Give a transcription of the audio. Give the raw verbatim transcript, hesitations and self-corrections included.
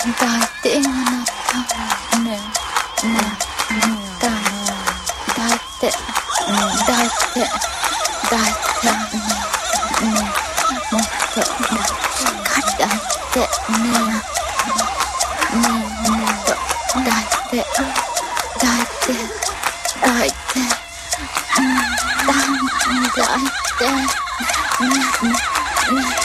抱いてあなたねえねえ抱いて抱いて抱いてねえもっとしっかり抱いてねえねえもっと抱いて抱いて抱いて抱いてねえねえ